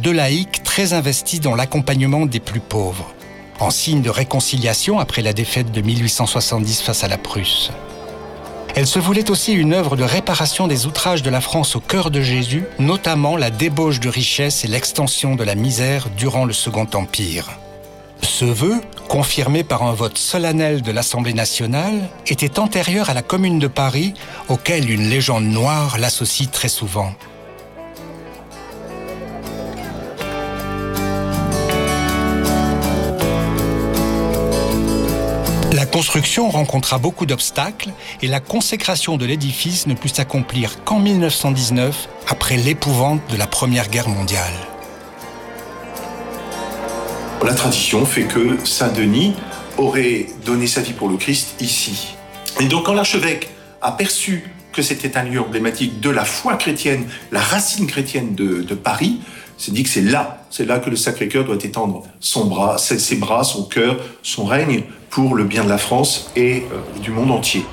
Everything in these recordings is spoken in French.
deux laïcs très investis dans l'accompagnement des plus pauvres, en signe de réconciliation après la défaite de 1870 face à la Prusse. Elle se voulait aussi une œuvre de réparation des outrages de la France au cœur de Jésus, notamment la débauche de richesse et l'extension de la misère durant le Second Empire. Ce vœu, confirmé par un vote solennel de l'Assemblée nationale, était antérieur à la Commune de Paris, auquel une légende noire l'associe très souvent. La construction rencontra beaucoup d'obstacles et la consécration de l'édifice ne put s'accomplir qu'en 1919, après l'épouvante de la Première Guerre mondiale. La tradition fait que Saint-Denis aurait donné sa vie pour le Christ ici. Et donc quand l'archevêque a perçu que c'était un lieu emblématique de la foi chrétienne, la racine chrétienne de Paris, s'est dit que c'est là que le Sacré-Cœur doit étendre ses bras, son cœur, son règne pour le bien de la France et du monde entier.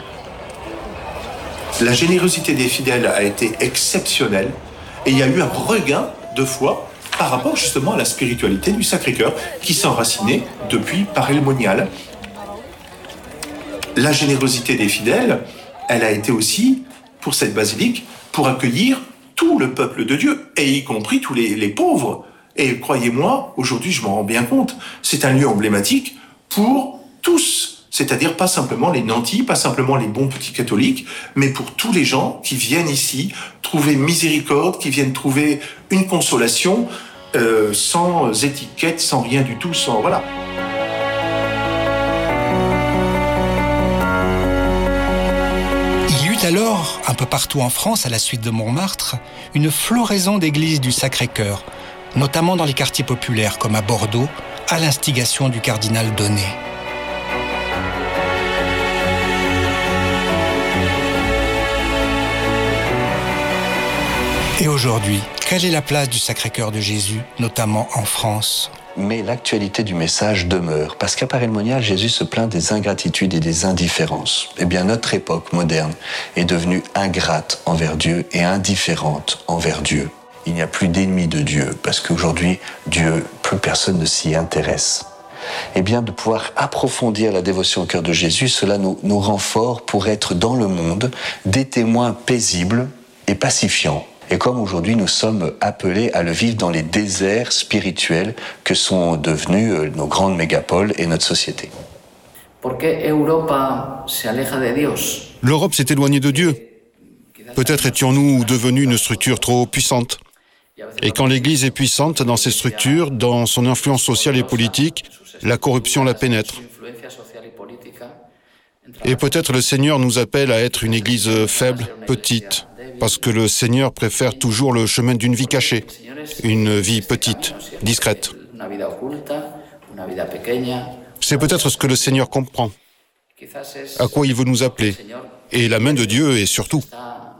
La générosité des fidèles a été exceptionnelle et il y a eu un regain de foi par rapport justement à la spiritualité du Sacré-Cœur qui s'enracinait depuis Paray-le-Monial. La générosité des fidèles, elle a été aussi, pour cette basilique, pour accueillir tout le peuple de Dieu, et y compris tous les pauvres. Et croyez-moi, aujourd'hui je m'en rends bien compte, c'est un lieu emblématique pour tous, c'est-à-dire pas simplement les nantis, pas simplement les bons petits catholiques, mais pour tous les gens qui viennent ici trouver miséricorde, qui viennent trouver une consolation, sans étiquette, sans rien du tout, sans... Voilà. Il y eut alors, un peu partout en France, à la suite de Montmartre, une floraison d'églises du Sacré-Cœur, notamment dans les quartiers populaires comme à Bordeaux, à l'instigation du cardinal Donnet. Et aujourd'hui, quelle est la place du Sacré-Cœur de Jésus, notamment en France ? Mais l'actualité du message demeure, parce qu'à Paray-le-Monial, Jésus se plaint des ingratitudes et des indifférences. Eh bien, notre époque moderne est devenue ingrate envers Dieu et indifférente envers Dieu. Il n'y a plus d'ennemis de Dieu, parce qu'aujourd'hui, Dieu, plus personne ne s'y intéresse. Eh bien, de pouvoir approfondir la dévotion au cœur de Jésus, cela nous rend forts pour être dans le monde des témoins paisibles et pacifiants. Et comme aujourd'hui nous sommes appelés à le vivre dans les déserts spirituels que sont devenus nos grandes mégapoles et notre société. L'Europe s'est éloignée de Dieu. Peut-être étions-nous devenus une structure trop puissante. Et quand l'Église est puissante dans ses structures, dans son influence sociale et politique, la corruption la pénètre. Et peut-être le Seigneur nous appelle à être une Église faible, petite, parce que le Seigneur préfère toujours le chemin d'une vie cachée, une vie petite, discrète. C'est peut-être ce que le Seigneur comprend, à quoi il veut nous appeler, et la main de Dieu est sur tout.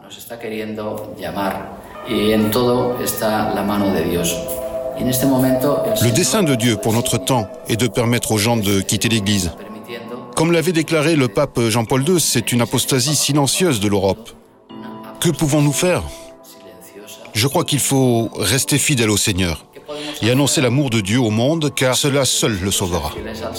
Le dessein de Dieu pour notre temps est de permettre aux gens de quitter l'Église. Comme l'avait déclaré le pape Jean-Paul II, c'est une apostasie silencieuse de l'Europe. Que pouvons-nous faire ? Je crois qu'il faut rester fidèle au Seigneur et annoncer l'amour de Dieu au monde, car cela seul le sauvera.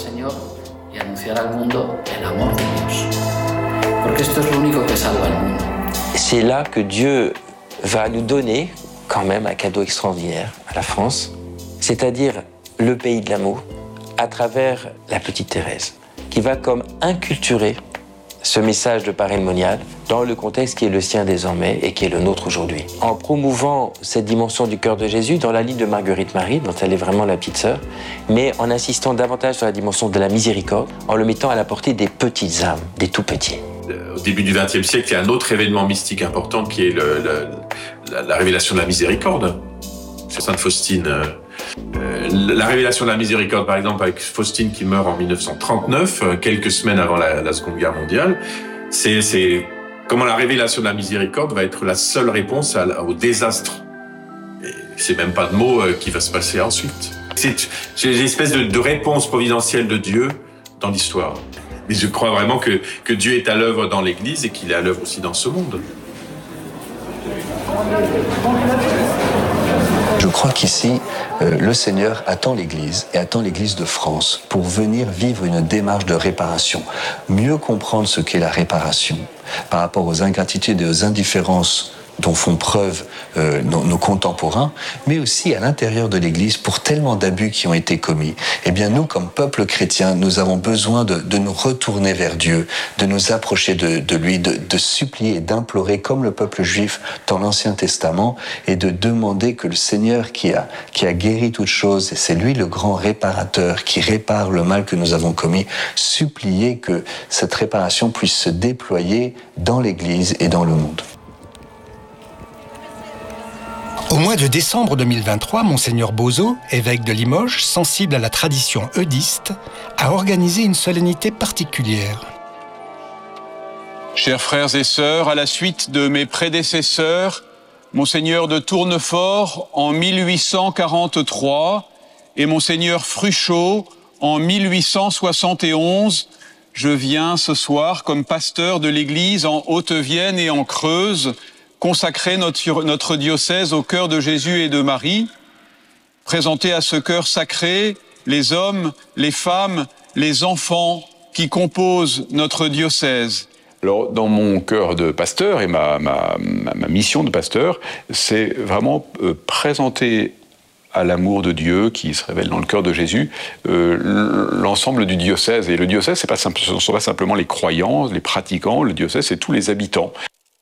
C'est là que Dieu va nous donner quand même un cadeau extraordinaire à la France, c'est-à-dire le pays de l'amour, à travers la petite Thérèse, qui va comme inculturer ce message de Paray-le-Monial dans le contexte qui est le sien désormais et qui est le nôtre aujourd'hui. En promouvant cette dimension du cœur de Jésus dans la ligne de Marguerite Marie, dont elle est vraiment la petite sœur, mais en insistant davantage sur la dimension de la miséricorde, en le mettant à la portée des petites âmes, des tout petits. Au début du XXe siècle, il y a un autre événement mystique important qui est la révélation de la miséricorde. C'est Sainte Faustine. La révélation de la miséricorde, par exemple, avec Faustine qui meurt en 1939, quelques semaines avant la Seconde Guerre mondiale, c'est comment la révélation de la miséricorde va être la seule réponse au désastre. Et c'est même pas de mots qui va se passer ensuite. C'est une espèce de réponse providentielle de Dieu dans l'histoire. Mais je crois vraiment que Dieu est à l'œuvre dans l'Église et qu'il est à l'œuvre aussi dans ce monde. Je crois qu'ici, le Seigneur attend l'Église et attend l'Église de France pour venir vivre une démarche de réparation, mieux comprendre ce qu'est la réparation par rapport aux ingratitudes et aux indifférences dont font preuve nos contemporains, mais aussi à l'intérieur de l'Église pour tellement d'abus qui ont été commis. Eh bien, nous, comme peuple chrétien, nous avons besoin de nous retourner vers Dieu, de nous approcher de lui, de supplier et d'implorer, comme le peuple juif dans l'Ancien Testament, et de demander que le Seigneur qui a guéri toutes choses, et c'est lui le grand réparateur qui répare le mal que nous avons commis, supplier que cette réparation puisse se déployer dans l'Église et dans le monde. Au mois de décembre 2023, Monseigneur Bozo, évêque de Limoges, sensible à la tradition eudiste, a organisé une solennité particulière. Chers frères et sœurs, à la suite de mes prédécesseurs, Monseigneur de Tournefort en 1843 et Monseigneur Fruchot en 1871, je viens ce soir comme pasteur de l'Église en Haute-Vienne et en Creuse, consacrer notre diocèse au cœur de Jésus et de Marie, présenter à ce cœur sacré les hommes, les femmes, les enfants qui composent notre diocèse. Alors, dans mon cœur de pasteur et ma mission de pasteur, c'est vraiment présenter à l'amour de Dieu qui se révèle dans le cœur de Jésus, l'ensemble du diocèse. Et le diocèse, ce ne sont pas simplement les croyants, les pratiquants, le diocèse, c'est tous les habitants.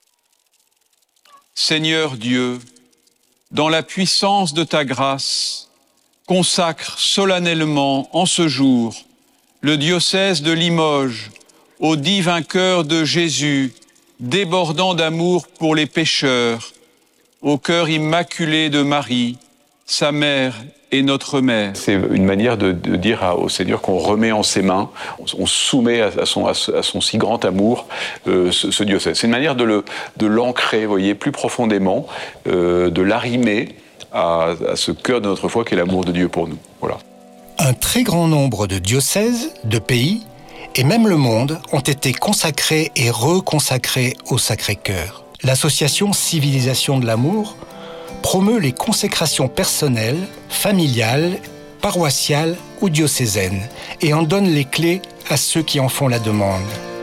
Seigneur Dieu, dans la puissance de ta grâce, consacre solennellement en ce jour le diocèse de Limoges au divin cœur de Jésus, débordant d'amour pour les pécheurs, au cœur immaculé de Marie, sa mère et notre mère. C'est une manière de dire au Seigneur qu'on remet en ses mains, on soumet à son si grand amour ce diocèse. C'est une manière de l'ancrer, vous voyez, plus profondément, de l'arrimer à ce cœur de notre foi qu'est l'amour de Dieu pour nous. Voilà. Un très grand nombre de diocèses, de pays, et même le monde ont été consacrés et reconsacrés au Sacré-Cœur. L'association Civilisation de l'amour promeut les consécrations personnelles, familiales, paroissiales ou diocésaines et en donne les clés à ceux qui en font la demande.